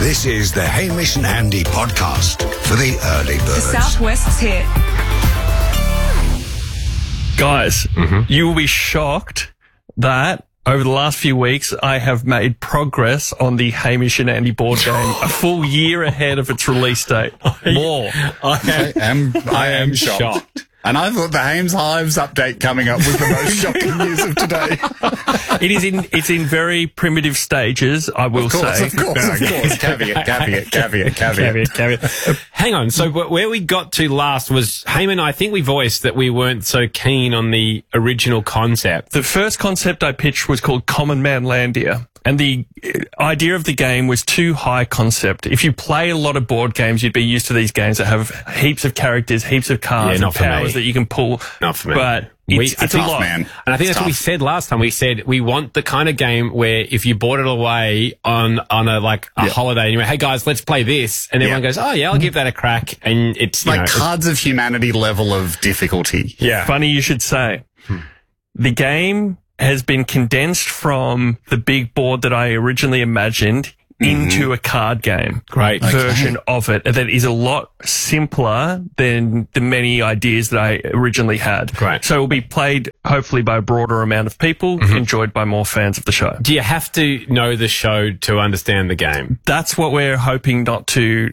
This is the Hamish and Andy podcast for the early birds. The Southwest's hit. Guys, you will be shocked that over the last few weeks, I have made progress on the Hamish and Andy board game a full year ahead of its release date. More. I am shocked. And I thought the Hames Hives update coming up was the most shocking news of today. It's in very primitive stages, I will say. Of course. Caveat. Hang on. So where we got to last was Heyman. I think we voiced that we weren't so keen on the original concept. The first concept I pitched was called Common Man Landia. And the idea of the game was too high concept. If you play a lot of board games, you'd be used to these games that have heaps of characters, heaps of cards, and powers that you can pull. Not for me. But it's a lot. Man. And I think that's what we said last time. We said we want the kind of game where if you bought it away on a holiday and you went, hey guys, let's play this. And everyone goes, oh yeah, I'll give that a crack. And it's like Cards of Humanity level of difficulty. Yeah. Funny you should say. The game has been condensed from the big board that I originally imagined into a card game. Great. Version of it that is a lot simpler than the many ideas that I originally had. Great. So it will be played hopefully by a broader amount of people, enjoyed by more fans of the show. Do you have to know the show to understand the game? That's what we're hoping not to...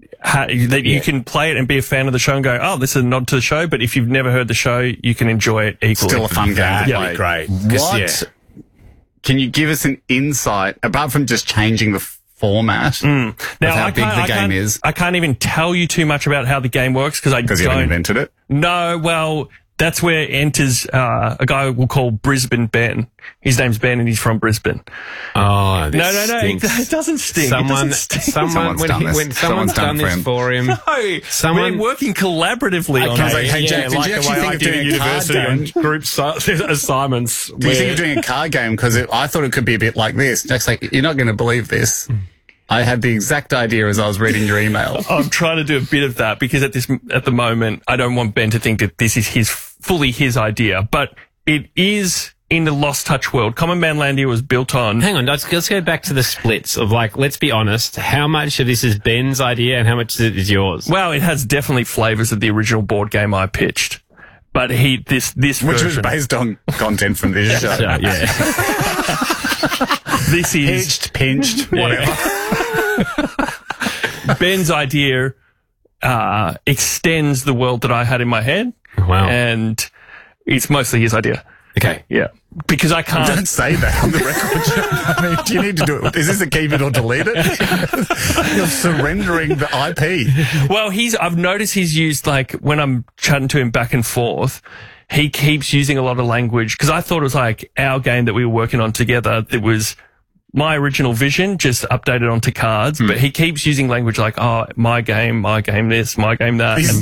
you can play it and be a fan of the show and go, oh, this is a nod to the show. But if you've never heard the show, you can enjoy it equally. Still a fun game to play. Great. What? Can you give us an insight, apart from just changing the format of how big the game is? I can't even tell you too much about how the game works because you haven't invented it? No, well... That's where enters a guy we'll call Brisbane Ben. His name's Ben and he's from Brisbane. Oh, no, it doesn't stink. Someone's done this for him. No, we're working collaboratively on it. Hey, Jack, did you actually think of doing a card game? Group assignments. Do you think of doing a card game? Because I thought it could be a bit like this. Jack's like, you're not going to believe this. I had the exact idea as I was reading your email. I'm trying to do a bit of that because at the moment, I don't want Ben to think that this is fully his idea, but it is in the Lost Touch world. Common Man Landia was built on... Hang on, let's go back to the splits of let's be honest, how much of this is Ben's idea and how much is yours? Well, it has definitely flavours of the original board game I pitched. But this Which version, was based on content from this show. Yeah. This is... Pinched, whatever. Ben's idea extends the world that I had in my head. Wow. And it's mostly his idea. Okay. Yeah. Because I can't... Don't say that on the record. I mean, do you need to do it? Is this a keep it or delete it? You're surrendering the IP. Well, I've noticed he's used, when I'm chatting to him back and forth, he keeps using a lot of language. Because I thought it was our game that we were working on together that was... my original vision, just updated onto cards, but he keeps using language like, oh, my game this, my game that. He's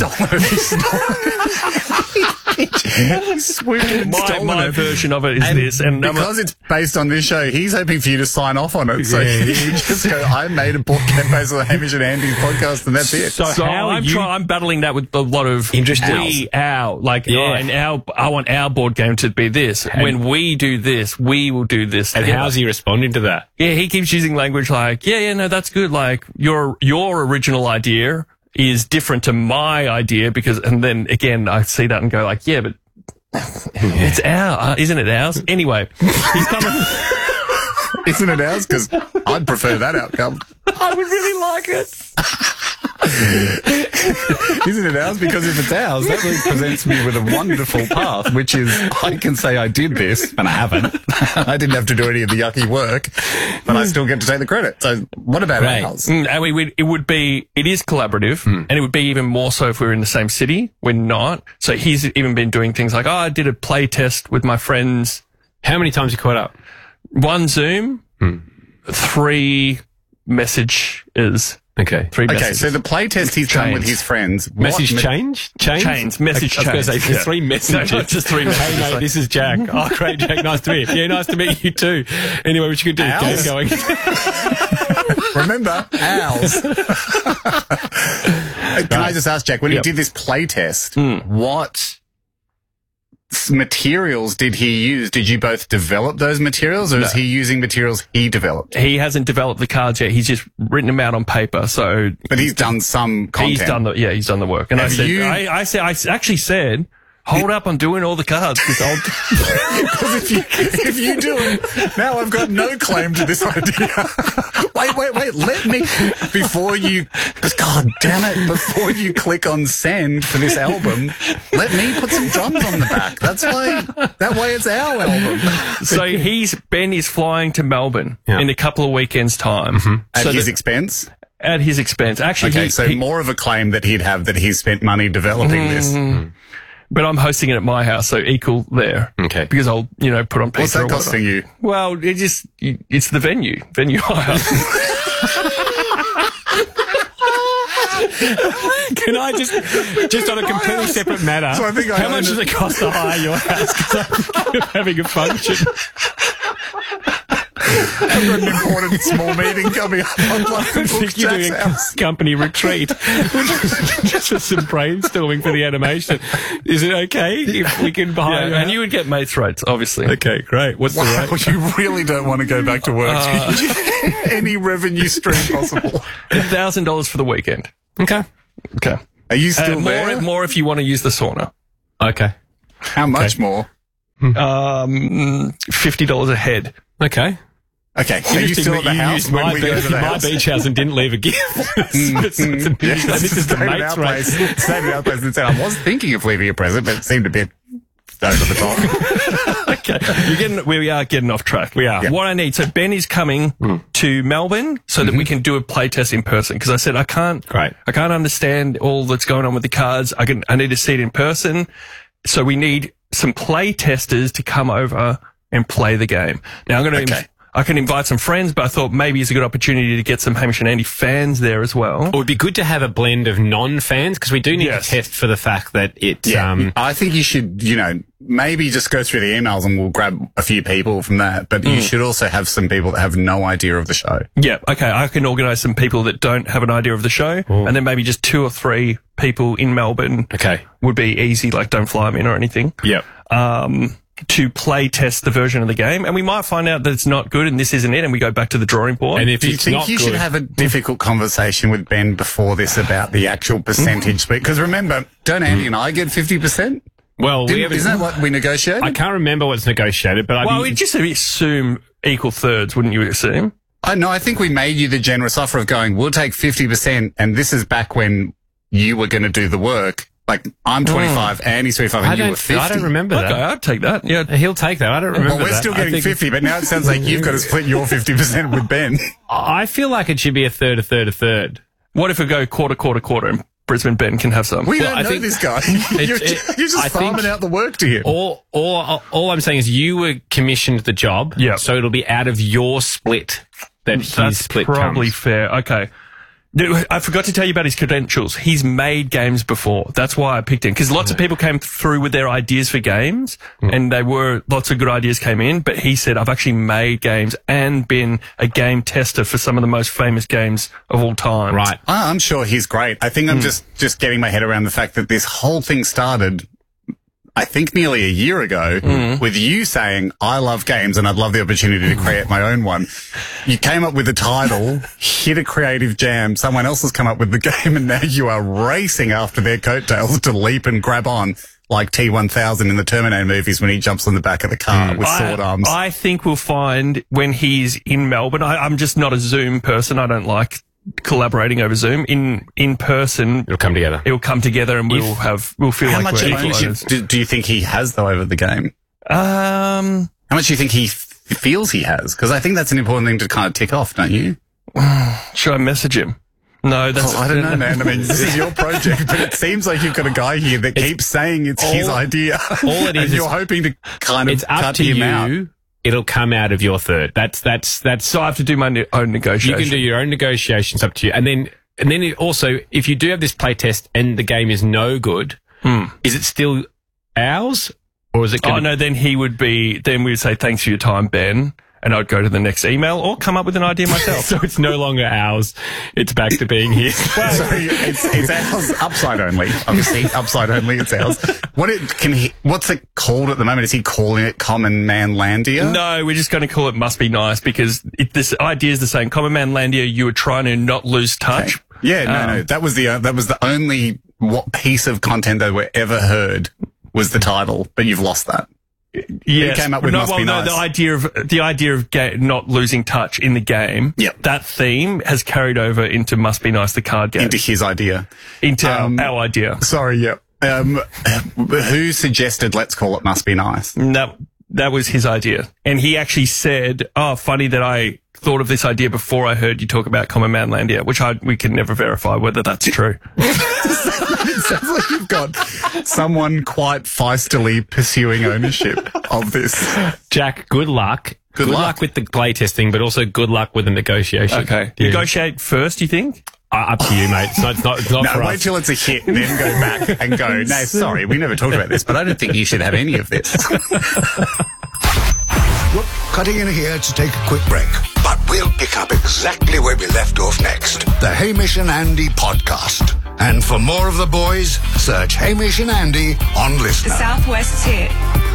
My version of it is this. And because it's based on this show, he's hoping for you to sign off on it. So you just go, I made a board game based on the Hamish and Andy podcast, and that's it. So I'm battling that with a lot of interest. I want our board game to be this. When we do this, we will do this. And how's he responding to that? Yeah, he keeps using language like, no, that's good. Like your original idea is different to my idea and then again, I see that and go like, yeah, but it's isn't it ours? Anyway, he's coming. Isn't it ours? Because I'd prefer that outcome. I would really like it. Isn't it ours? Because if it's ours, that really presents me with a wonderful path, which is I can say I did this, and I haven't. I didn't have to do any of the yucky work, but I still get to take the credit. So what about ours? It is collaborative, and it would be even more so if we were in the same city. We're not. So he's even been doing things like, I did a play test with my friends. How many times you caught up? 1 Zoom, 3 messages. Okay. 3 messages. Okay, so the play test he's done with his friends. Message change? Chains. Message chains. I was going to say 3 messages. No, just 3 messages. Hey, mate, this is Jack. Oh, great, Jack. Nice to meet you. Yeah, nice to meet you too. Anyway, what you can do, keep going. Remember, owls. Can I just ask, Jack, when you did this play test, what materials did he use? Did you both develop those materials, or is he using materials he developed? He hasn't developed the cards yet. He's just written them out on paper. So, But he's done some content. he's done the work. And Have you- I actually said, hold up, I'm doing all the cards. Because if you do it, now I've got no claim to this idea. Wait, let me, God damn it, before you click on send for this album, let me put some drums on the back. That way it's our album. So Ben is flying to Melbourne in a couple of weekends' time. At So his that- expense? At his expense. Actually, Okay, more of a claim that he'd have that he's spent money developing this. but I'm hosting it at my house, so equal there. Okay. Because I'll, put on pizza. What's that or whatever. costing you? Well, it's the venue hire. Can I just on a completely separate matter, So I think I how own much it. does it cost to hire your house? Because I'm thinking of having a function. I've got an important small meeting coming up. I'm I think you're doing a company retreat. Just for some brainstorming for the animation. Is it okay if we can hire And you would get mates rates, obviously. Okay, great. What's the Wow, rate? you really don't want to go back to work. Any revenue stream possible. $1,000 for the weekend. Okay. Okay. Are you still there? More if you want to use the sauna. Okay. How much more? $50 a head. Okay. Okay, are you still at the house when we go to the house? beach house and didn't leave a gift. This is the mates race. Stayed at our place and said, I was thinking of leaving a present, but it seemed a bit over the top. Okay. We are getting off track. We are. Yeah. What I need, so Ben is coming to Melbourne so that we can do a play test in person. Because I said I can't understand all that's going on with the cards. I need to see it in person. So we need some play testers to come over and play the game. Now I'm going to. Okay. I can invite some friends, but I thought maybe it's a good opportunity to get some Hamish and Andy fans there as well. It would be good to have a blend of non-fans because we do need to test for the fact that it. I think you should, maybe just go through the emails and we'll grab a few people from that. But you should also have some people that have no idea of the show. Yeah, okay. I can organise some people that don't have an idea of the show, and then maybe just 2 or 3 people in Melbourne. Okay. Would be easy. Like, don't fly them in or anything. Yep. To play test the version of the game, and we might find out that it's not good and this isn't it, and we go back to the drawing board. And if Do you it's think not you good, should have a difficult conversation with Ben before this about the actual percentage split? Because remember, don't Andy and I get 50%? well, we haven't. Isn't that what we negotiated? I can't remember what's negotiated, but well, we just assume equal thirds, wouldn't you assume? I think we made you the generous offer of going, we'll take 50%, and this is back when you were going to do the work. Like, I'm 25, Andy's 25, and you were 50. I don't remember Okay, that. I'd take that. Yeah. He'll take that. I don't remember Well, we're that. still I getting think- 50, but now it sounds like you've got to split your 50% with Ben. I feel like it should be a third, a third, a third. What if we go quarter, and Brisbane Ben can have some? We Well, don't I know think this guy. You're just I think- farming out the work to him. All I'm saying is you were commissioned the job, Yeah. so it'll be out of your split that his That's split probably comes. fair. Okay. Dude, I forgot to tell you about his credentials. He's made games before. That's why I picked him. Because lots of people came through with their ideas for games, and lots of good ideas came in, but he said, I've actually made games and been a game tester for some of the most famous games of all time. Right. I'm sure he's great. I think I'm just getting my head around the fact that this whole thing started, I think, nearly a year ago with you saying, I love games and I'd love the opportunity to create my own one. You came up with the title, hit a creative jam, someone else has come up with the game, and now you are racing after their coattails to leap and grab on like T-1000 in the Terminator movies when he jumps on the back of the car with sword arms. I think we'll find when he's in Melbourne, I'm just not a Zoom person. I don't like collaborating over Zoom. In person, It'll come together. it'll come together and we'll feel How like much we're equal ownership owners. do you think he has, though, over the game? Um, How much do you think he feels he has? Because I think that's an important thing to kind of tick off, don't you? should I message him? No, that's. I don't know, man. I mean, this is your project, but it seems like you've got a guy here that keeps saying it's his idea. all it is and you're is- hoping to kind of It's up cut to him you. out. It'll come out of your third. That's. So I have to do my own You negotiation. can do your own negotiations up to you, and then it also, if you do have this play test and the game is no good, is it still ours, or is it? Oh no, then we would say thanks for your time, Ben, and I'd go to the next email or come up with an idea myself. So it's no longer ours. It's back to being his. So it's ours upside only. Obviously, upside only. It's ours. What's it called at the moment? Is he calling it Common Man Landia? No, we're just going to call it Must Be Nice because this idea is the same. Common Man Landia, you were trying to not lose touch. Okay. Yeah, no. That was the only piece of content that we ever heard was the title, but you've lost that. Yes. Who came up with Must Be Nice? The idea of not losing touch in the game. Yep. That theme has carried over into Must Be Nice, the card game. Into his idea. Into our idea. Sorry, yeah. Who suggested let's call it Must Be Nice? That was his idea. And he actually said, oh, funny that I thought of this idea before I heard you talk about Common Man Landia, which we can never verify whether that's true. It sounds like you've got someone quite feistily pursuing ownership of this. Jack, good luck. Good luck with the play testing, but also good luck with the negotiation. Okay. Yeah. Negotiate first, you think? Up to you, mate. It's not No, for wait us. till it's a hit, then go back and go, no, sorry, we never talked about this, but I don't think you should have any of this. We're cutting in here to take a quick break, but we'll pick up exactly where we left off next. The Hamish and Andy podcast. And for more of the boys, search Hamish and Andy on The Listener. Southwest's hit.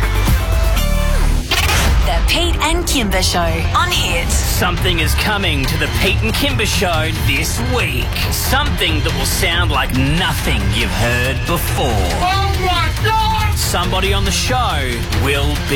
The Pete and Kimber Show on Hit. Something is coming to the Pete and Kimber Show this week. Something that will sound like nothing you've heard before. Oh my God! Somebody on the show will be